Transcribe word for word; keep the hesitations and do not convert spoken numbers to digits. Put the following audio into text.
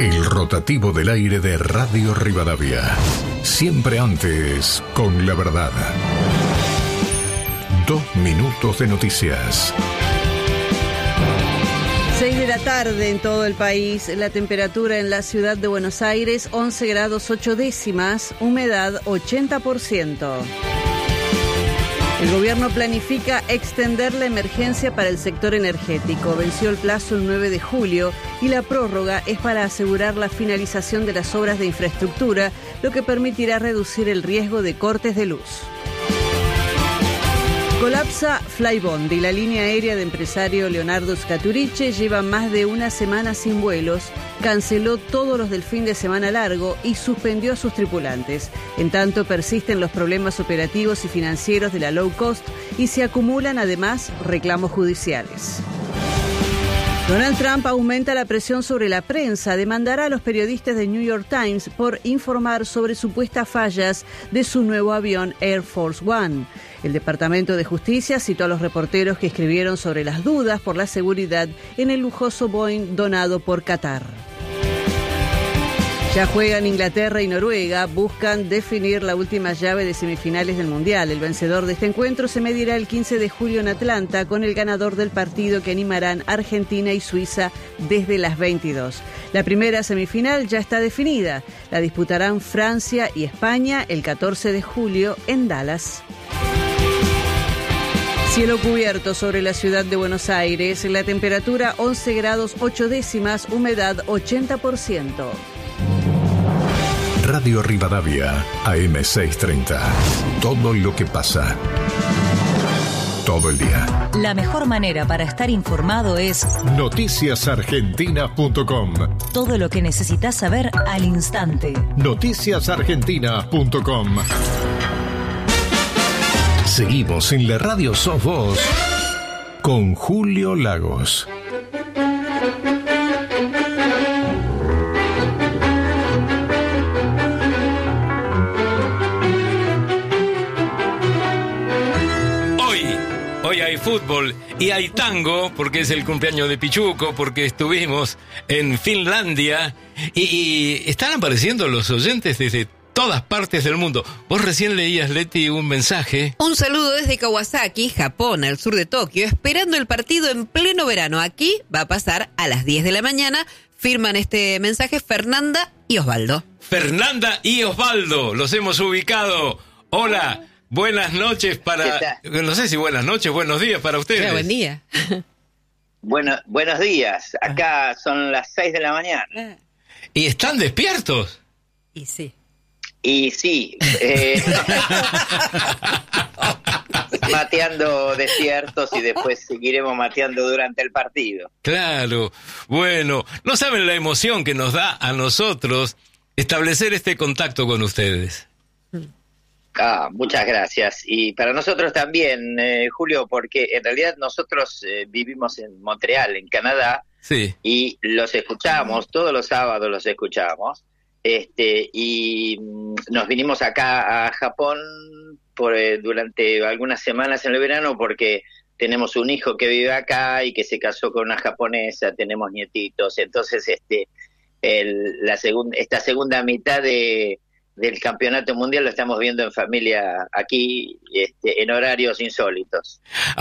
El rotativo del aire de Radio Rivadavia. Siempre antes, con la verdad. Dos minutos de noticias. seis de la tarde en todo el país. La temperatura en la ciudad de Buenos Aires, once grados ocho décimas, humedad ochenta por ciento. El gobierno planifica extender la emergencia para el sector energético. Venció el plazo el nueve de julio y la prórroga es para asegurar la finalización de las obras de infraestructura, lo que permitirá reducir el riesgo de cortes de luz. Colapsa Flybondi. La línea aérea de empresario Leonardo Scaturice lleva más de una semana sin vuelos, canceló todos los del fin de semana largo y suspendió a sus tripulantes. En tanto, persisten los problemas operativos y financieros de la low cost y se acumulan además reclamos judiciales. Donald Trump aumenta la presión sobre la prensa, demandará a los periodistas de New York Times por informar sobre supuestas fallas de su nuevo avión Air Force One. El Departamento de Justicia citó a los reporteros que escribieron sobre las dudas por la seguridad en el lujoso Boeing donado por Qatar. Ya juegan Inglaterra y Noruega, buscan definir la última llave de semifinales del Mundial. El vencedor de este encuentro se medirá el quince de julio en Atlanta con el ganador del partido que animarán Argentina y Suiza desde las veintidós. La primera semifinal ya está definida. La disputarán Francia y España el catorce de julio en Dallas. Cielo cubierto sobre la ciudad de Buenos Aires, la temperatura once grados ocho décimas, humedad ochenta por ciento. Radio Rivadavia, A M seiscientos treinta. Todo lo que pasa. Todo el día. La mejor manera para estar informado es noticias argentina punto com. Todo lo que necesitas saber al instante. noticias argentina punto com. Seguimos en la radio Sos Vos con Julio Lagos. Hoy hay fútbol y hay tango porque es el cumpleaños de Pichuco, porque estuvimos en Finlandia y, y están apareciendo los oyentes desde todas partes del mundo. Vos recién leías, Leti, un mensaje. Un saludo desde Kawasaki, Japón, al sur de Tokio, esperando el partido en pleno verano. Aquí va a pasar a las diez de la mañana. Firman este mensaje Fernanda y Osvaldo. Fernanda y Osvaldo, los hemos ubicado. Hola. Buenas noches para... No sé si buenas noches, buenos días para ustedes. Pero buen día. Bueno, buenos días. Acá son las seis de la mañana. ¿Y están despiertos? Y sí. Y sí. Eh, mateando desiertos y después seguiremos mateando durante el partido. Claro. Bueno, no saben la emoción que nos da a nosotros establecer este contacto con ustedes. Ah, muchas gracias. Y para nosotros también, eh, Julio, porque en realidad nosotros eh, vivimos en Montreal, en Canadá, sí, y los escuchamos, todos los sábados los escuchamos, este, y mm, nos vinimos acá a Japón por, eh, durante algunas semanas en el verano porque tenemos un hijo que vive acá y que se casó con una japonesa, tenemos nietitos, entonces este, el, la segun, esta segunda mitad de del campeonato mundial lo estamos viendo en familia aquí, este, en horarios insólitos.